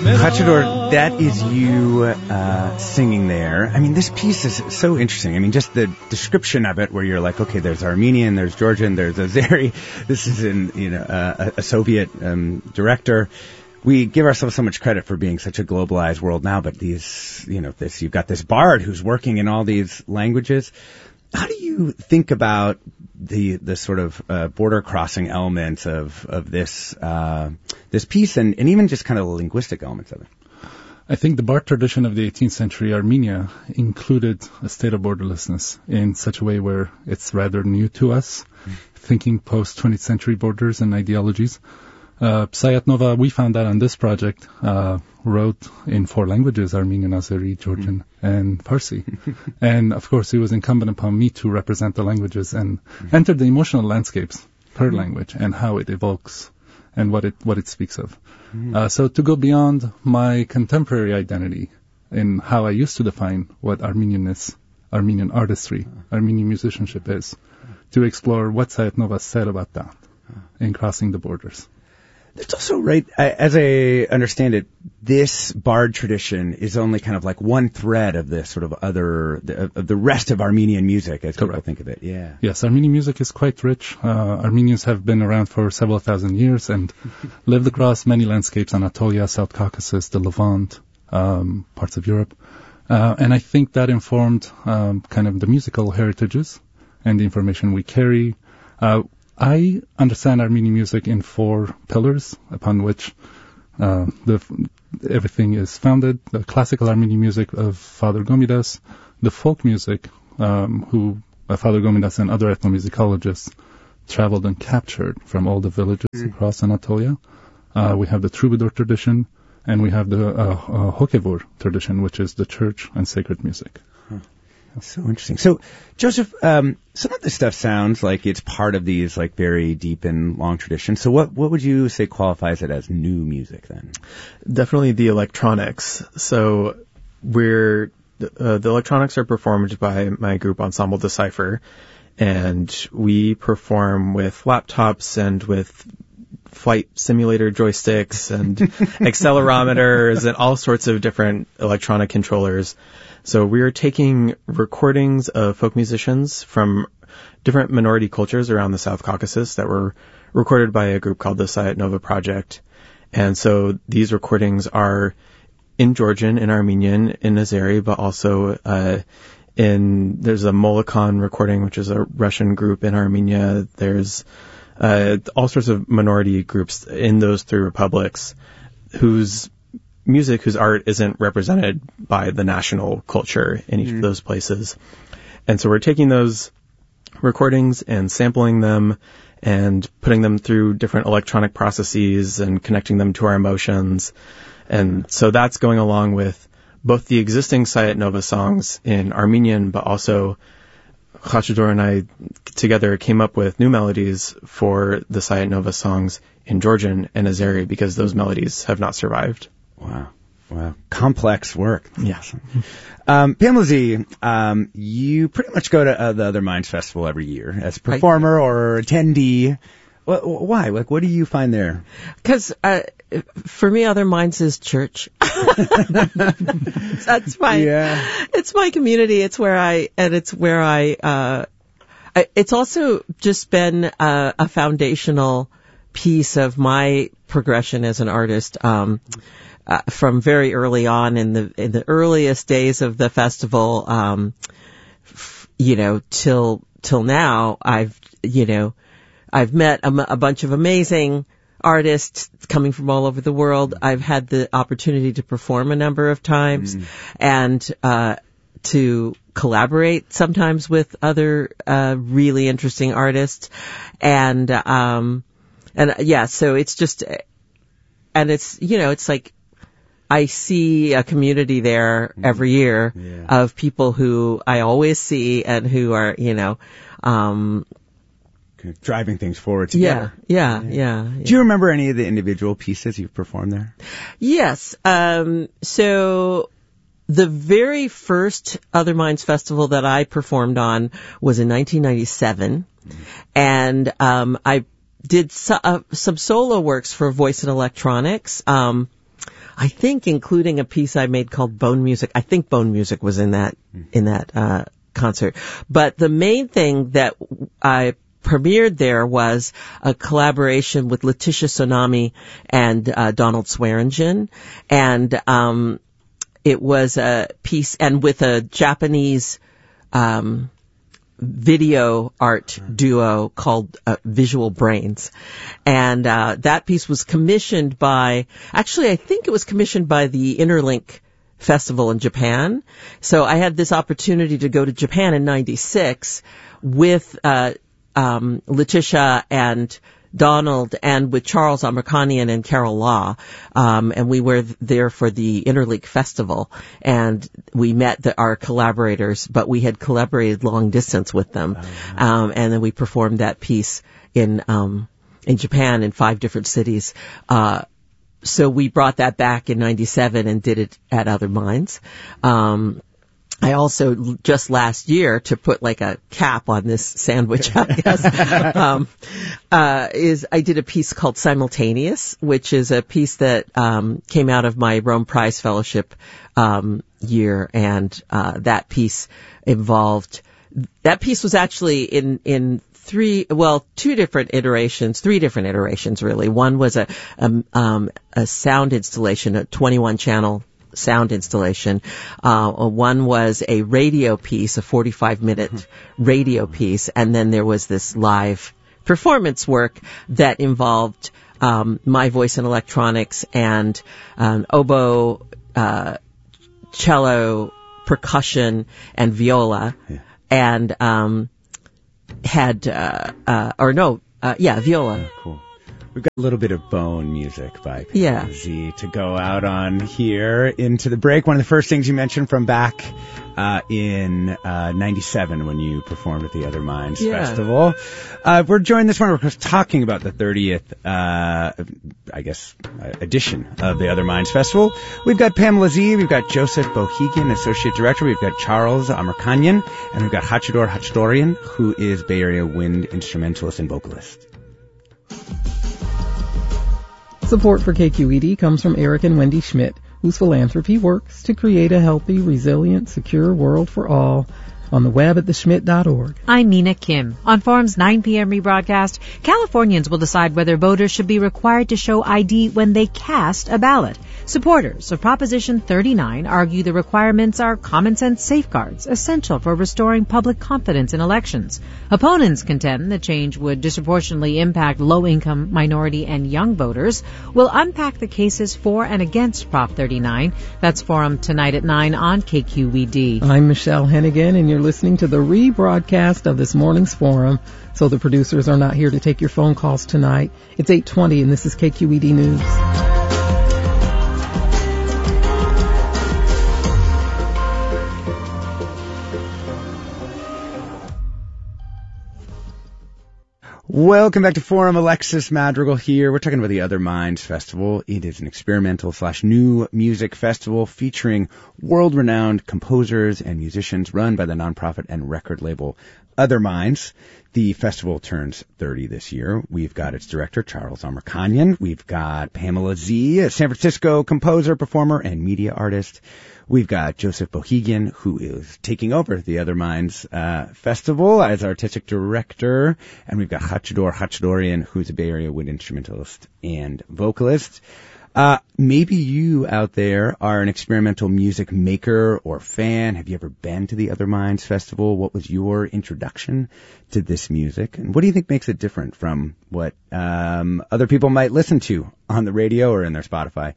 Khachador, that is you singing there. I mean, this piece is so interesting. I mean, just the description of it, where you're like, okay, there's Armenian, there's Georgian, there's Azeri. This is a Soviet director. We give ourselves so much credit for being such a globalized world now, but you've got this bard who's working in all these languages. How do you think about the sort of border crossing elements of this piece and even just kind of the linguistic elements of it? I think the bard tradition of the 18th century Armenia included a state of borderlessness in such a way where it's rather new to us, thinking post-20th century borders and ideologies. Sayat-Nova, we found that on this project, wrote in 4 languages, Armenian, Azeri, Georgian, and Farsi. And, of course, it was incumbent upon me to represent the languages and enter the emotional landscapes per language and how it evokes and what it speaks of. So to go beyond my contemporary identity in how I used to define what Armenian is, Armenian artistry, Armenian musicianship is, to explore what Sayat-Nova said about that in crossing the borders. It's also, right, as I understand it, this bard tradition is only kind of like one thread of the sort of of the rest of Armenian music, as people think of it. Yeah. Yes, Armenian music is quite rich. Armenians have been around for several thousand years and lived across many landscapes, Anatolia, South Caucasus, the Levant, parts of Europe. And I think that informed kind of the musical heritages and the information we carry. I understand Armenian music in 4 pillars upon which everything is founded. The classical Armenian music of Father Gomidas, the folk music, who Father Gomidas and other ethnomusicologists traveled and captured from all the villages across Anatolia. We have the troubadour tradition, and we have the Hokevor tradition, which is the church and sacred music. That's so interesting. So, Joseph, some of this stuff sounds like it's part of these like very deep and long traditions. So what would you say qualifies it as new music then? Definitely the electronics. So the electronics are performed by my group Ensemble Decipher, and we perform with laptops and with flight simulator joysticks and accelerometers and all sorts of different electronic controllers. So we are taking recordings of folk musicians from different minority cultures around the South Caucasus that were recorded by a group called the Sayat-Nova Project. And so these recordings are in Georgian, in Armenian, in Azeri, but also there's a Molokhan recording, which is a Russian group in Armenia. There's all sorts of minority groups in those 3 republics whose art isn't represented by the national culture in each of those places. And so we're taking those recordings and sampling them and putting them through different electronic processes and connecting them to our emotions. And so that's going along with both the existing Sayat-Nova songs in Armenian, but also Khachador and I together came up with new melodies for the Sayat-Nova songs in Georgian and Azeri because those melodies have not survived. Wow. Complex work. Yes. Pamela Z, you pretty much go to the Other Minds Festival every year as a performer or attendee. Why? Like, what do you find there? Because for me, Other Minds is church. That's it's my community. It's where it's also just been a foundational piece of my progression as an artist. From very early on in the earliest days of the festival, till now, I've met a bunch of amazing artists coming from all over the world. I've had the opportunity to perform a number of times and to collaborate sometimes with other really interesting artists. So it's just, and it's like I see a community there every year of people who I always see and who are, driving things forward together. Yeah. Do you remember any of the individual pieces you've performed there? Yes. So the very first Other Minds Festival that I performed on was in 1997. And I did some solo works for Voice and Electronics. I think including a piece I made called Bone Music. I think Bone Music was in that concert. But the main thing that I premiered there was a collaboration with Letitia Tsunami and Donald Swearingen, and it was a piece, and with a Japanese video art duo called Visual Brains. And that piece was commissioned by, actually I think it was commissioned by the Interlink Festival in Japan. So I had this opportunity to go to Japan in 96 with Letitia and Donald and with Charles Amerkanian and Carol Law. And we were there for the Interlink Festival, and we met our collaborators, but we had collaborated long distance with them. And then we performed that piece in Japan in 5 different cities. So we brought that back in 97 and did it at Other Minds. I also, just last year, to put like a cap on this sandwich, I guess, I did a piece called Simultaneous, which is a piece that came out of my Rome Prize Fellowship year, and that piece was actually in three different iterations really. One was a sound installation, a 21-channel sound installation. One was a radio piece, a 45-minute radio piece, and then there was this live performance work that involved my voice and electronics and oboe, cello, percussion, and viola, and viola. Cool. We've got a little bit of Bone Music by Pamela Z to go out on here into the break. One of the first things you mentioned from back in 97 when you performed at the Other Minds Festival. We're joined this morning, we're talking about the 30th, edition of the Other Minds Festival. We've got Pamela Z, we've got Joseph Bohegan, Associate Director, we've got Charles Amerkanian, and we've got Hachidor Hachdorian, who is Bay Area wind instrumentalist and vocalist. Support for KQED comes from Eric and Wendy Schmidt, whose philanthropy works to create a healthy, resilient, secure world for all. On the web at theschmidt.org. I'm Mina Kim. On Forum's 9 p.m. rebroadcast, Californians will decide whether voters should be required to show ID when they cast a ballot. Supporters of Proposition 39 argue the requirements are common-sense safeguards essential for restoring public confidence in elections. Opponents contend the change would disproportionately impact low-income, minority, and young voters. We'll unpack the cases for and against Prop 39. That's Forum tonight at 9 on KQED. I'm Michelle Hennigan, and you're listening to the rebroadcast of this morning's Forum. So the producers are not here to take your phone calls tonight. It's 8:20, and this is KQED News. Welcome back to Forum. Alexis Madrigal here. We're talking about the Other Minds Festival. It is an experimental/new music festival featuring world-renowned composers and musicians run by the nonprofit and record label Other Minds. The festival turns 30 this year. We've got its director, Charles Amerkanian. We've got Pamela Z, a San Francisco composer, performer, and media artist. We've got Joseph Bohegan, who is taking over the Other Minds Festival as artistic director. And we've got Hachidor Hachdorian, who's a Bay Area wind instrumentalist and vocalist. Maybe you out there are an experimental music maker or fan. Have you ever been to the Other Minds Festival? What was your introduction to this music? And what do you think makes it different from what other people might listen to on the radio or in their Spotify?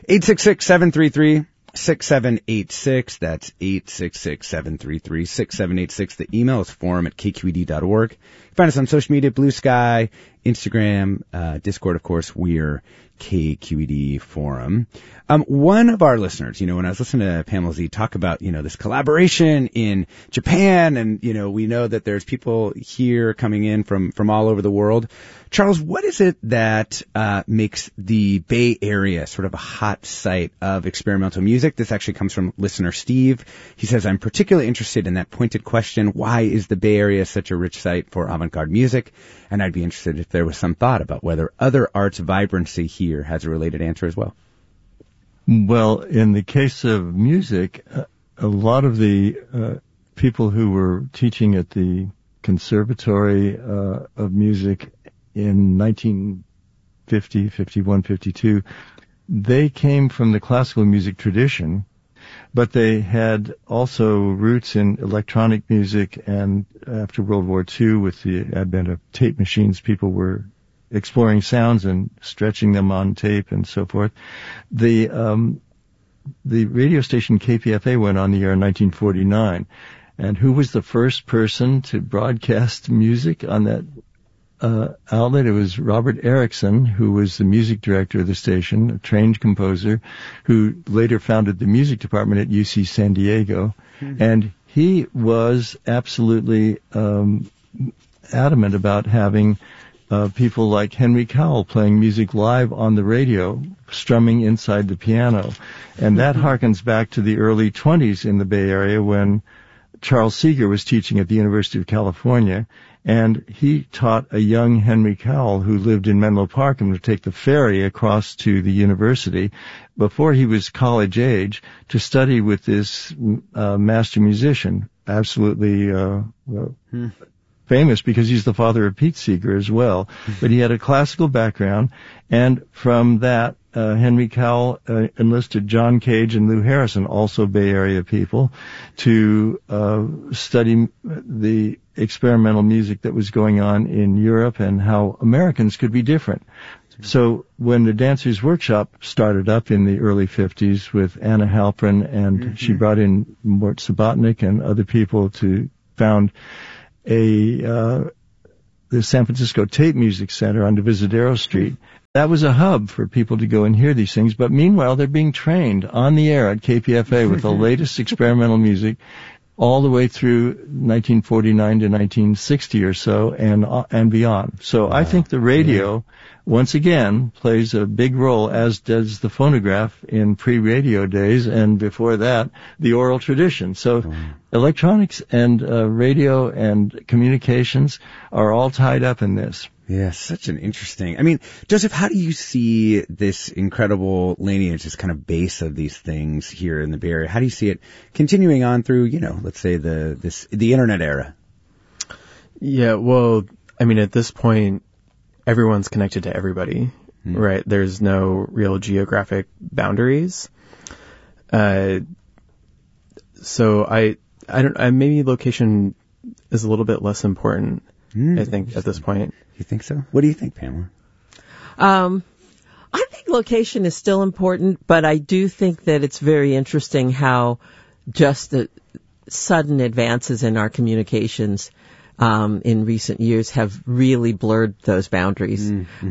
866-733-6786. That's 866-733-6786. The email is forum@kqed.org. Find us on social media, Blue Sky, Instagram, Discord, of course. We're KQED Forum. One of our listeners, when I was listening to Pamela Z talk about, this collaboration in Japan, and, we know that there's people here coming in from all over the world. Charles, what is it that makes the Bay Area sort of a hot site of experimental music? This actually comes from listener Steve. He says, I'm particularly interested in that pointed question, why is the Bay Area such a rich site for avant-garde music? And I'd be interested if there was some thought about whether other arts vibrancy here has a related answer as well. Well, in the case of music, a lot of the people who were teaching at the Conservatory of Music in 1950, 51, 52, they came from the classical music tradition, but they had also roots in electronic music, and after World War II, with the advent of tape machines, people were exploring sounds and stretching them on tape and so forth. The radio station KPFA went on the air in 1949, and who was the first person to broadcast music on that outlet? It was Robert Erickson, who was the music director of the station, a trained composer, who later founded the music department at UC San Diego. Mm-hmm. And he was absolutely adamant about having people like Henry Cowell playing music live on the radio, strumming inside the piano. And that harkens back to the early 1920s in the Bay Area when Charles Seeger was teaching at the University of California, and he taught a young Henry Cowell who lived in Menlo Park and would take the ferry across to the university before he was college age to study with this master musician, absolutely famous because he's the father of Pete Seeger as well. But he had a classical background, and from that, Henry Cowell enlisted John Cage and Lou Harrison, also Bay Area people, to study the experimental music that was going on in Europe and how Americans could be different. So when the Dancers Workshop started up in the early 50s with Anna Halprin, and she brought in Mort Subotnick and other people to found the San Francisco Tape Music Center on Divisadero Street. That was a hub for people to go and hear these things, but meanwhile they're being trained on the air at KPFA with the latest experimental music all the way through 1949 to 1960 or so and beyond. So I think the radio, once again, plays a big role, as does the phonograph in pre-radio days, and before that, the oral tradition. So electronics and radio and communications are all tied up in this. Yeah, such an interesting. I mean, Joseph, how do you see this incredible lineage, this kind of base of these things here in the Bay Area? How do you see it continuing on through, let's say the internet era? Yeah, well, I mean, at this point, everyone's connected to everybody, right? There's no real geographic boundaries. So maybe location is a little bit less important, I think, at this point. You think so? What do you think, Pamela? I think location is still important, but I do think that it's very interesting how just the sudden advances in our communications in recent years have really blurred those boundaries.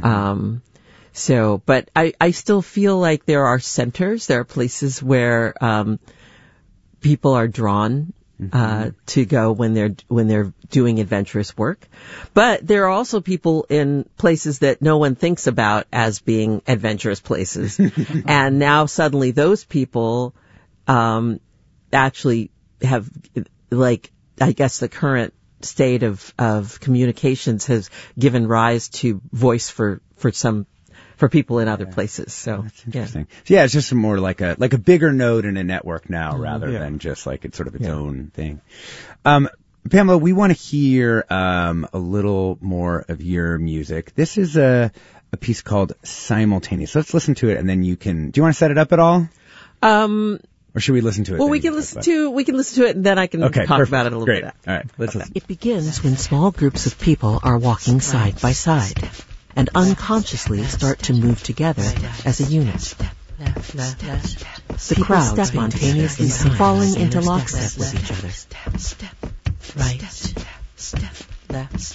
But I still feel like there are centers, there are places where people are drawn to go when they're doing adventurous work. But there are also people in places that no one thinks about as being adventurous places. And now suddenly those people actually have, I guess the current state of communications has given rise to voice for people in other places. So that's interesting. Yeah, it's just more like a bigger node in a network now, rather than just like it's sort of its own thing. Pamela, we want to hear a little more of your music. This is a piece called Simultaneous. Let's listen to it, and then do you want to set it up at all? Or should we listen to it? Well, we can listen to it, and then I can talk about it a little bit. All right, let's listen. It begins when small groups of people are walking side by side and unconsciously start to move together as a unit. The crowd spontaneously falling into lockstep with each other. Right, step, left,